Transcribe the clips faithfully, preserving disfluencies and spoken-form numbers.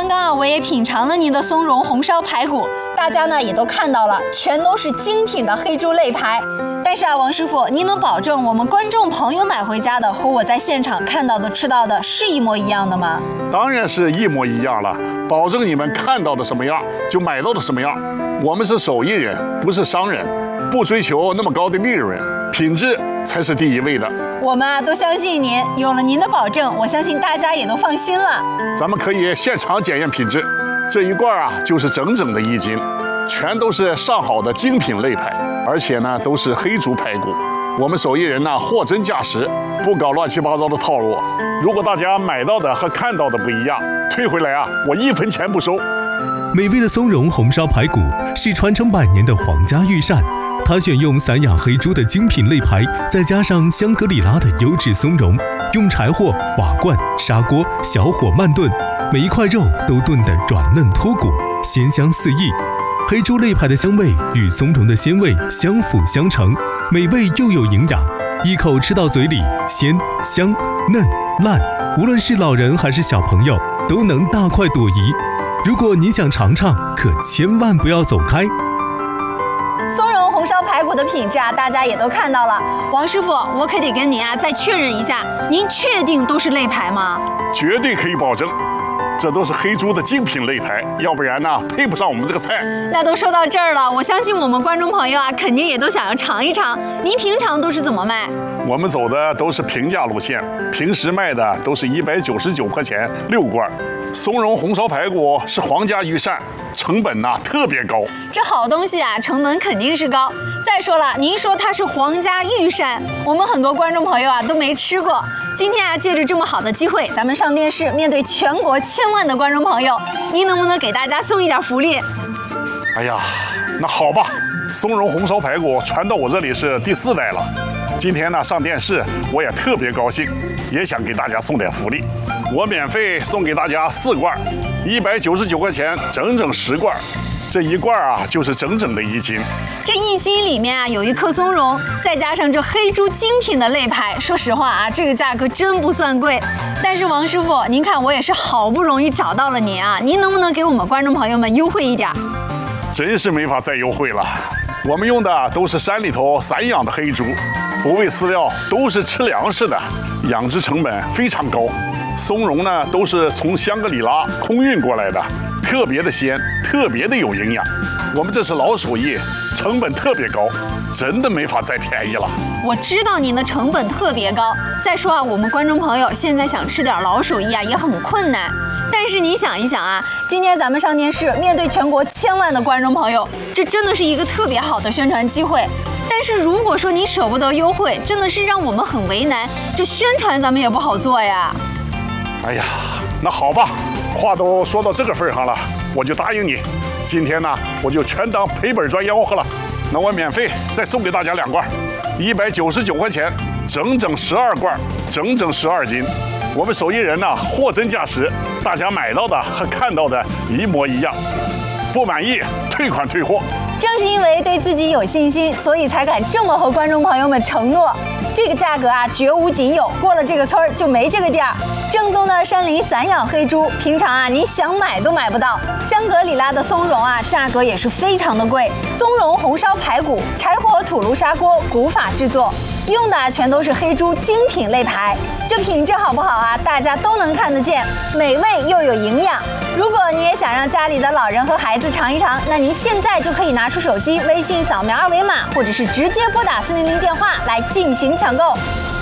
刚啊，我也品尝了您的松茸红烧排骨，大家呢也都看到了，全都是精品的黑猪肋排。但是啊，王师傅，您能保证我们观众朋友买回家的和我在现场看到的、吃到的是一模一样的吗？ 当然是一模一样了，保证你们看到的什么样就买到的什么样。我们是手艺人，不是商人，不追求那么高的利润，品质才是第一位的。 我们啊都相信您，有了您的保证，我相信大家也都放心了。 咱们可以现场检验品质，这一罐啊就是整整的一斤，全都是上好的精品肋排，而且呢都是黑猪排骨。我们手艺人呢货真价实，不搞乱七八糟的套路。如果大家买到的和看到的不一样，退回来啊，我一分钱不收。 美味的松茸红烧排骨是传承百年的皇家御膳，它选用散养黑猪的精品肋排，再加上香格里拉的优质松茸，用柴火、瓦罐、砂锅小火慢炖，每一块肉都炖得软嫩脱骨，鲜香四溢。黑猪肋排的香味与松茸的鲜味相辅相成，美味又有营养，一口吃到嘴里鲜香嫩烂，无论是老人还是小朋友都能大快朵颐。如果你想尝尝，可千万不要走开。 松茸红烧排骨的品质啊，大家也都看到了。王师傅，我可得跟您啊再确认一下，您确定都是肋排吗？ 绝对可以保证，这都是黑猪的精品肋排，要不然呢配不上我们这个菜。 那都说到这儿了，我相信我们观众朋友啊，肯定也都想要尝一尝。您平常都是怎么卖？ 我们走的都是平价路线，平时卖的都是一百九十九块钱六罐。松茸红烧排骨是皇家御膳，成本呢特别高。 这好东西啊，成本肯定是高。再说了，您说它是皇家御膳，我们很多观众朋友啊都没吃过。今天啊，借着这么好的机会，咱们上电视，面对全国千万的观众朋友，您能不能给大家送一点福利？ 哎呀，那好吧，松茸红烧排骨传到我这里是第四代了。今天呢上电视，我也特别高兴，也想给大家送点福利。我免费送给大家四罐，一百九十九块钱，整整十罐。这一罐啊，就是整整的一斤。 这一斤里面啊，有一颗松茸，再加上这黑猪精品的肋排。说实话啊，这个价格真不算贵。但是王师傅，您看我也是好不容易找到了您啊，您能不能给我们观众朋友们优惠一点？ 真是没法再优惠了。我们用的都是山里头散养的黑猪，不喂饲料，都是吃粮食的，养殖成本非常高。松茸呢，都是从香格里拉空运过来的，特别的鲜，特别的有营养。我们这是老手艺，成本特别高，真的没法再便宜了。 我知道您的成本特别高，再说啊，我们观众朋友现在想吃点老手艺啊，也很困难。但是你想一想啊，今天咱们上电视，面对全国千万的观众朋友，这真的是一个特别好的宣传机会。但是如果说你舍不得优惠，真的是让我们很为难，这宣传咱们也不好做呀。 哎呀，那好吧，话都说到这个份上了，我就答应你。今天呢，我就全当赔本赚吆喝了。那我免费再送给大家两罐，一百九十九块钱，整整十二罐，整整十二斤。我们手艺人呢，货真价实，大家买到的和看到的一模一样。不满意，退款退货。 正是因为对自己有信心，所以才敢这么和观众朋友们承诺。这个价格啊，绝无仅有，过了这个村儿就没这个店儿。正宗的山林散养黑猪，平常啊你想买都买不到。香格里拉的松茸啊，价格也是非常的贵。松茸红烧排骨，柴火土炉砂锅古法制作，用的全都是黑猪精品肋排。这品质好不好啊？大家都能看得见，美味又有营养。如果你也想让家里的老人和孩子尝一尝，那您现在就可以拿出手机，微信扫描二维码，或者是直接拨打四零零电话来进行抢购。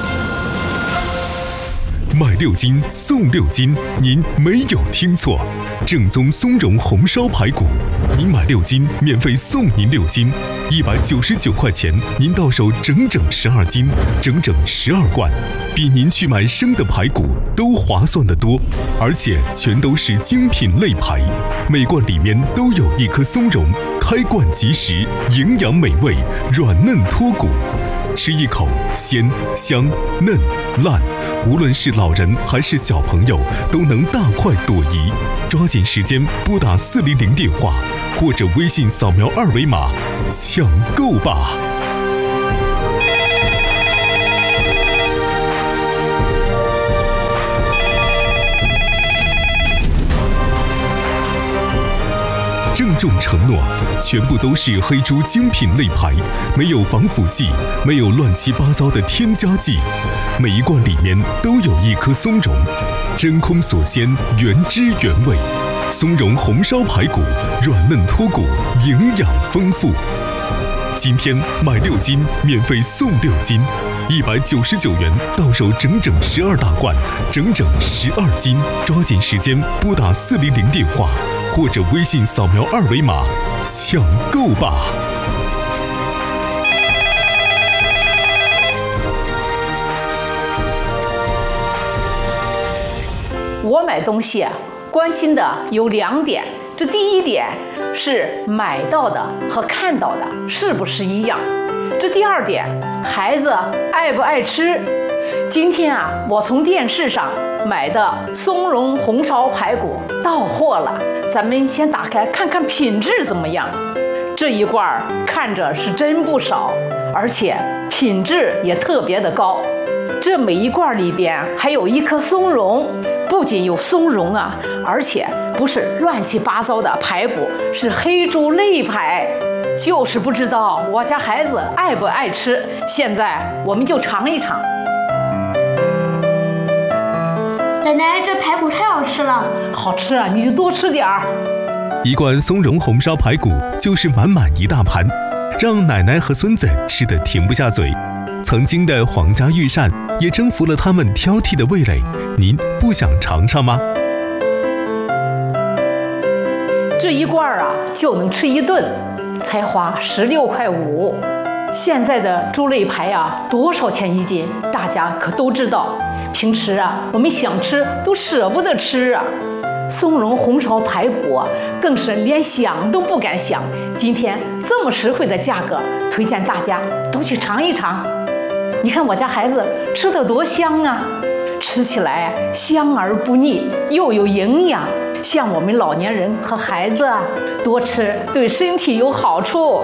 买六斤送六斤，您没有听错，正宗松茸红烧排骨，您买六斤免费送您六斤，一百九十九块钱，您到手整整十二斤，整整十二罐，比您去买生的排骨都划算得多，而且全都是精品肋排，每罐里面都有一颗松茸，开罐即食，营养美味，软嫩脱骨。吃一口鲜香嫩烂，无论是老人还是小朋友都能大快朵颐。抓紧时间拨打四零零电话，或者微信扫描二维码抢购吧。 郑重承诺，全部都是黑猪精品肋排，没有防腐剂，没有乱七八糟的添加剂，每一罐里面都有一颗松茸，真空锁鲜，原汁原味。松茸红烧排骨，软嫩脱骨，营养丰富。今天买六斤免费送六斤，一百九十九元到手整整十二大罐，整整十二斤。抓紧时间拨打四零零电话，或者微信扫描二维码，抢购吧！ 我买东西啊，关心的有两点。这第一点是买到的和看到的是不是一样？这第二点，孩子爱不爱吃？今天啊，我从电视上买的松茸红烧排骨到货了，咱们先打开看看品质怎么样。这一罐看着是真不少，而且品质也特别的高。这每一罐里边还有一颗松茸，不仅有松茸啊，而且不是乱七八糟的排骨，是黑猪肋排。就是不知道我家孩子爱不爱吃，现在我们就尝一尝。 奶奶，这排骨太好吃了。 好吃啊，你就多吃点儿。 一罐松茸红烧排骨就是满满一大盘，让奶奶和孙子吃得停不下嘴。曾经的皇家御膳也征服了他们挑剔的味蕾，您不想尝尝吗？ 这一罐啊就能吃一顿，才花十六块五。现在的猪肋排啊多少钱一斤？大家可都知道。平时啊我们想吃都舍不得吃啊。松茸红烧排骨啊更是连想都不敢想。今天这么实惠的价格，推荐大家都去尝一尝。你看我家孩子吃得多香啊，吃起来香而不腻，又有营养。像我们老年人和孩子啊，多吃对身体有好处。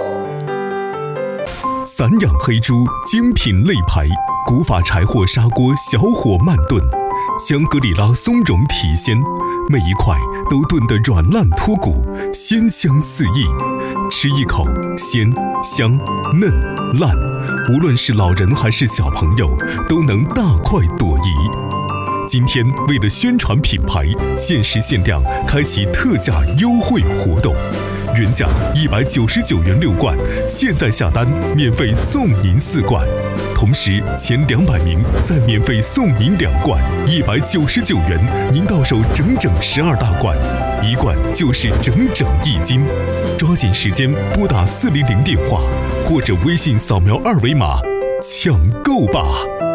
散养黑猪精品肋排，古法柴火砂锅小火慢炖，香格里拉松茸提鲜，每一块都炖得软烂脱骨，鲜香四溢。吃一口，鲜香嫩烂，无论是老人还是小朋友，都能大快朵颐。今天为了宣传品牌，限时限量开启特价优惠活动，原价一百九十九元六罐，现在下单免费送您四罐，同时前两百名再免费送您两罐，一百九十九元您到手整整十二大罐，一罐就是整整一斤。抓紧时间拨打四零零电话，或者微信扫描二维码，抢购吧！